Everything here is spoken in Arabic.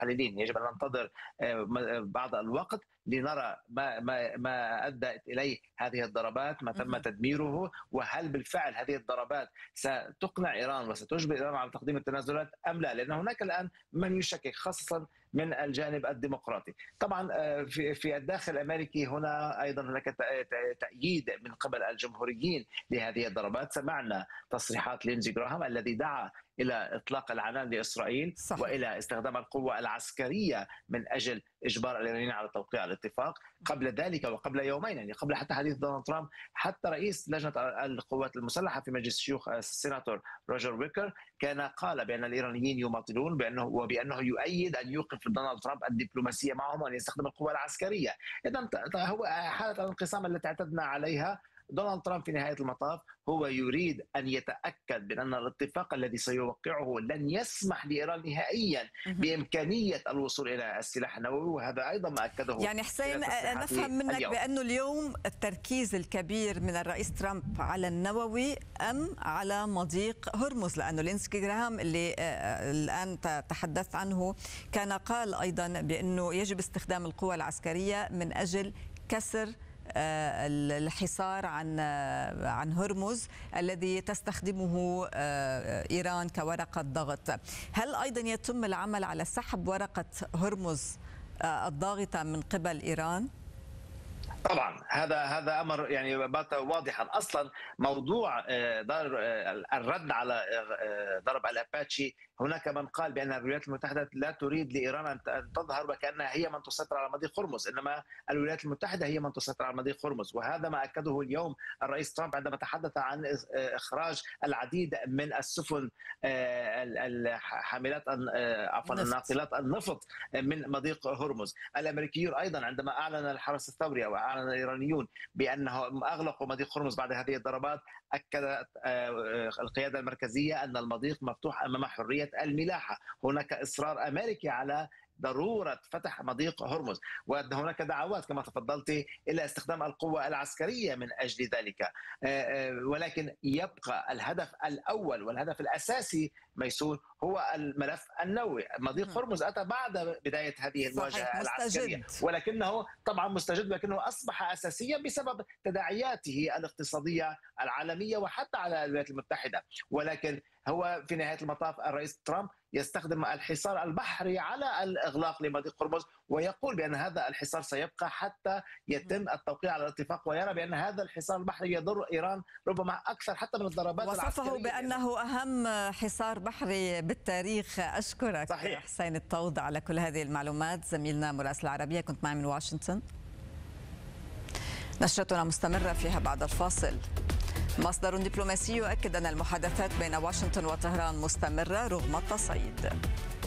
المحللين يجب أن ننتظر بعض الوقت لنرى ما أدت إليه هذه الضربات، ما تم تدميره، وهل بالفعل هذه الضربات ستقنع إيران وستجبر إيران على تقديم التنازلات أم لا، لأن هناك الآن من يشكك خاصة من الجانب الديمقراطي. طبعا في الداخل الأمريكي هنا أيضا هناك تأييد من قبل الجمهوريين لهذه الضربات. سمعنا تصريحات لينزي جراهام الذي دعا إلى إطلاق العنان لإسرائيل صحيح. وإلى استخدام القوة العسكرية من أجل إجبار الإيرانيين على توقيع الاتفاق. قبل ذلك وقبل يومين، يعني قبل حتى حديث دونالد ترامب، حتى رئيس لجنة القوات المسلحة في مجلس الشيوخ السيناتور روجر ويكر كان قال بأن الإيرانيين يماطلون وبأنه يؤيد أن يوقف دونالد ترامب الدبلوماسية معهم وأن يستخدم القوة العسكرية. إذن هو حالة الانقسام التي اعتدنا عليها. دونالد ترامب في نهاية المطاف هو يريد أن يتأكد من أن الاتفاق الذي سيوقعه لن يسمح لإيران نهائيا بإمكانية الوصول إلى السلاح النووي، وهذا أيضا ما أكده. يعني حسين، نفهم منك بأنه اليوم التركيز الكبير من الرئيس ترامب على النووي أم على مضيق هرمز؟ لأنه لينزي جراهام اللي الآن تحدثت عنه كان قال أيضا بأنه يجب استخدام القوى العسكرية من أجل كسر الحصار عن هرمز الذي تستخدمه إيران كورقة ضغط. هل أيضا يتم العمل على سحب ورقة هرمز الضاغطة من قبل إيران؟ طبعا هذا امر يعني بات واضحا. اصلا موضوع الرد على ضرب الاباتشي، هناك من قال بان الولايات المتحده لا تريد لايران ان تظهر وكانها هي من تسيطر على مضيق هرمز، انما الولايات المتحده هي من تسيطر على مضيق هرمز. وهذا ما اكده اليوم الرئيس ترامب عندما تحدث عن اخراج العديد من السفن حاملات الناقلات النفط من مضيق هرمز. الامريكيون ايضا عندما اعلن الحرس الثوري واعلن الايرانيون بانهم اغلقوا مضيق هرمز بعد هذه الضربات، اكدت القياده المركزيه ان المضيق مفتوح امام حريه الملاحه. هناك اصرار امريكي على ضرورة فتح مضيق هرمز، وأن هناك دعوات كما تفضلت إلى استخدام القوة العسكرية من أجل ذلك. ولكن يبقى الهدف الأول والهدف الأساسي ميسون هو الملف النووي. مضيق هرمز أتى بعد بداية هذه المواجهة العسكرية، ولكنه طبعا مستجد، ولكنه أصبح أساسيا بسبب تداعياته الاقتصادية العالمية وحتى على الولايات المتحدة. ولكن هو في نهاية المطاف الرئيس ترامب يستخدم الحصار البحري على الإغلاق لمضيق هرمز، ويقول بأن هذا الحصار سيبقى حتى يتم التوقيع على الاتفاق، ويرى بأن هذا الحصار البحري يضر إيران ربما أكثر حتى من الضربات العسكرية. وصفه بأنه أهم حصار بحري بالتاريخ. أشكرك صحيح. حسين الطوض على كل هذه المعلومات، زميلنا مراسل العربية، كنت معي من واشنطن. نشرتنا مستمرة، فيها بعد الفاصل. مصدر دبلوماسي يؤكد أن المحادثات بين واشنطن وطهران مستمرة رغم التصعيد.